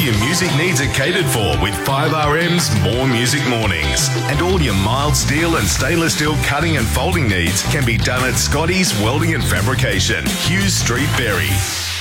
your music needs are catered for with 5RM's More Music Mornings. And all your mild steel and stainless steel cutting and folding needs can be done at Scotty's Welding and Fabrication, Hughes Street, Berry.